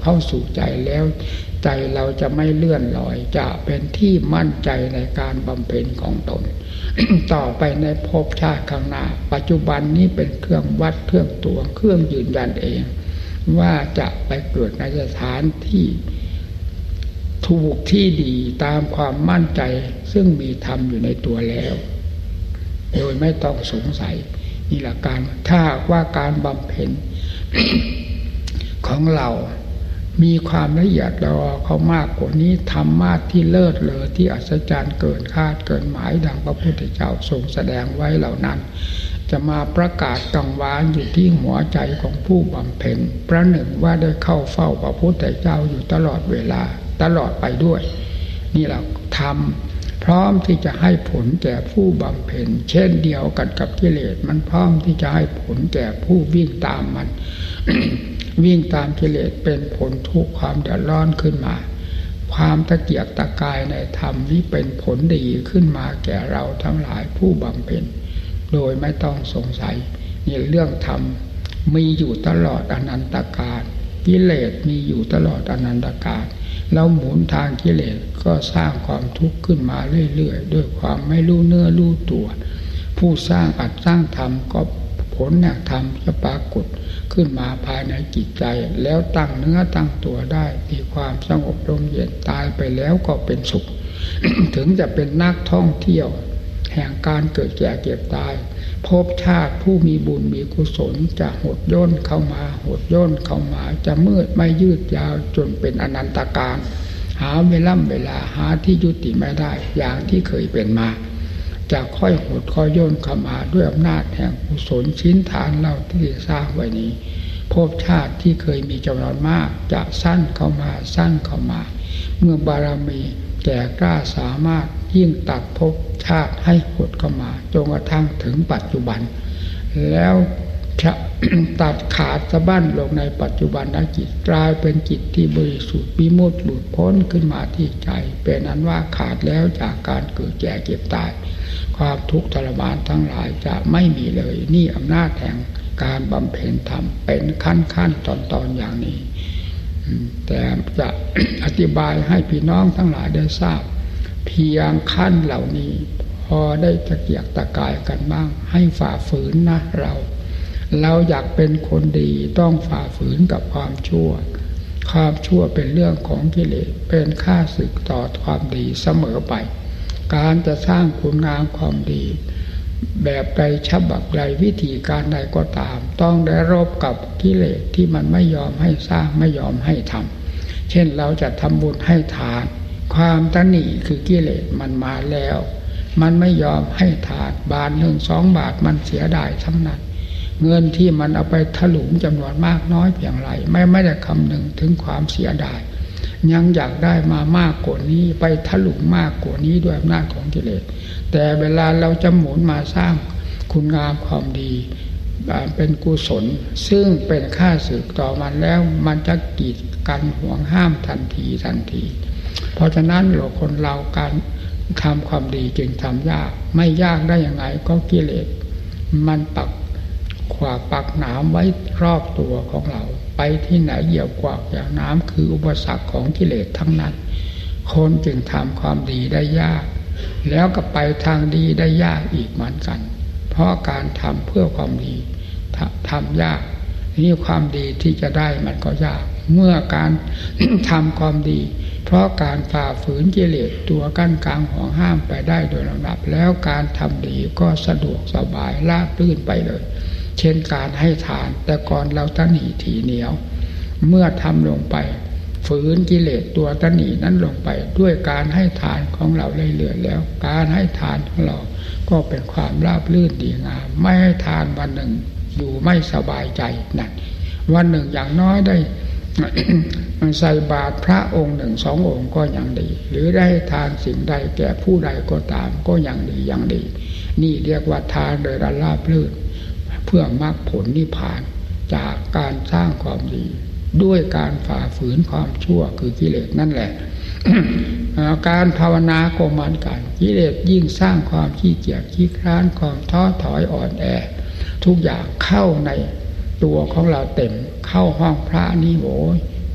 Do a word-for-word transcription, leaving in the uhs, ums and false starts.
เข้าสู่ใจแล้วใจเราจะไม่เลื่อนลอยจะเป็นที่มั่นใจในการบำเพ็ญของตน ต่อไปในภพชาติข้างหน้าปัจจุบันนี้เป็นเครื่องวัดเครื่องตวงเครื่องยืนยันเองว่าจะไปเกิดในสถานที่ถูกที่ดีตามความมั่นใจซึ่งมีธรรมอยู่ในตัวแล้วโดยไม่ต้องสงสัยนี่แหละการถ้าว่าการบำเพ็ญ ของเรามีความละเอียดละออเขามากกว่านี้ธรรมะที่เลิศเลอที่อัศจรรย์เกินคาดเกินหมายดังพระพุทธเจ้าทรงแสดงไว้เหล่านั้นจะมาประกาศกังวานอยู่ที่หัวใจของผู้บำเพ็ญประหนึ่งว่าได้เข้าเฝ้าพระพุทธเจ้าอยู่ตลอดเวลาตลอดไปด้วยนี่แหละธรรมพร้อมที่จะให้ผลแก่ผู้บำเพ็ญเช่นเดียวกันกับกิเลสมันพร้อมที่จะให้ผลแก่ผู้วิ่งตามมัน วิ่งตามกิเลสเป็นผลทุกข์ความเดือดร้อนขึ้นมาความตะเกียกตะกายในธรรมนี้เป็นผลดีขึ้นมาแก่เราทั้งหลายผู้บำเพ็ญโดยไม่ต้องสงสัยนี่เรื่องธรรมมีอยู่ตลอดอนันตกาลกิเลสมีอยู่ตลอดอนันตกาลแล้วหมุนทางกิเลสก็สร้างความทุกข์ขึ้นมาเรื่อยๆด้วยความไม่รู้เนื้อรู้ตัวผู้สร้างอัดสร้างธรรมก็ผลแห่งธรรมจะปรากฏขึ้นมาภายในจิตใจแล้วตั้งเนื้อตั้งตัวได้มีความสงบร่มเย็นตายไปแล้วก็เป็นสุข ถึงจะเป็นนักท่องเที่ยวแห่งการเกิดแก่เก็บตายภพชาติผู้มีบุญมีกุศลจะหดย่นเข้ามาหดย่นเข้ามาจะมืดไม่ยืดยาวจนเป็นอนันตกาลหาเวลาเวลาหาที่ยุติไม่ได้อย่างที่เคยเป็นมาจะค่อยหดค่อยย่นเข้ามาด้วยอำนาจแห่งกุศลชิ้นฐานเราที่สร้างไว้นี้ภพชาติที่เคยมีจำนวนมากจะสั้นเข้ามาสั้นเข้ามาเมื่อบารมีแก่กล้าสามารถยิ่งตัดภพชาติให้หดเข้ามาจนกระทั่งถึงปัจจุบันแล้วจะตัดขาดสะบั้นลงในปัจจุบันจิตกลายเป็นจิตที่บริสุทธิ์วิมุตติหลุดพ้นขึ้นมาที่ใจเป็นนั้นว่าขาดแล้วจากการเกิดแก่เก็บตายความทุกข์ทรมานทั้งหลายจะไม่มีเลยนี่อำนาจแห่งการบำเพ็ญธรรมเป็นขั้นขั้นตอนตอนอย่างนี้แต่จะอธิบายให้พี่น้องทั้งหลายได้ทราบเพียงขั้นเหล่านี้พอได้ตะเกียกตะกายกันบ้างให้ฝ่าฝืนนะเราเราอยากเป็นคนดีต้องฝ่าฝืนกับความชั่วความชั่วเป็นเรื่องของกิเลสเป็นข้าศึกต่อความดีเสมอไปการจะสร้างคุณงามความดีแบบใดฉบับใดวิธีการใดก็ตามต้องได้รบกับกิเลสที่มันไม่ยอมให้สร้างไม่ยอมให้ทำเช่นเราจะทำบุญให้ทานความตนีคือกิเลสมันมาแล้วมันไม่ยอมให้ทานบาทหนึ่งสองบาทมันเสียดายทั้งนั้นเงินที่มันเอาไปถลุงจำนวนมากน้อยเพียงไรไม่ไม่ได้คำนึงถึงความเสียดายยังอยากได้มามากกว่านี้ไปถลุงมากกว่านี้ด้วยอำนาจของกิเลสแต่เวลาเราจะหมุนมาสร้างคุณงามความดีเป็นกุศลซึ่งเป็นข้าศึกต่อมันแล้วมันจะกีดกันห่วงห้ามทันทีทันทีเพราะฉะนั้นเราคนเราการทำความดีจึงทำยากไม่ยากได้ยังไงก็กิเลสมันปักขวากปักหนามไว้รอบตัวของเราไปที่ไหนเหยียบกวากอย่างน้ำคืออุปสรรคของกิเลสทั้งนั้นคนจึงทำความดีได้ยากแล้วก็ไปทางดีได้ยากอีกเหมือนกันเพราะการทำเพื่อความดีทำยากนี่ความดีที่จะได้มันก็ยากเมื่อการ ทำความดีเพราะการฝ่าฝืนกิเลสตัวกั้นกลางห่วงห้ามไปได้โดยลำดับแล้วการทำดีก็สะดวกสบายราบรื่นไปเลยเช่นการให้ทานแต่ก่อนเราตะหนี่ถีเหนียวเมื่อทำลงไปฝืนกิเลสตัวตะหนี่นั้นลงไปด้วยการให้ทานของเราเรื่อยๆแล้วการให้ทานของเราก็เป็นความราบรื่นดีงามไม่ให้ทานวันหนึ่งอยู่ไม่สบายใจนั่นวันหนึ่งอย่างน้อยได้ ใส่บาตรพระองค์หนึ่งสององค์ก็ยังดีหรือได้ทานสิ่งใดแก่ผู้ใดก็ตามก็ยังดียังดีนี่เรียกว่าทานโดยราบรื่นเพื่อมรรคผลนิพพานจากการสร้างความดีด้วยการฝ่าฝืนความชั่วคือกิเลสนั่นแหละ การภาวนาก็เหมือนกันกิเลสยิ่งสร้างความขี้เกียจขี้คร้านความท้อถอยอ่อนแอทุกอย่างเข้าในตัวของเราเต็มเข้าห้องพระนี่โหย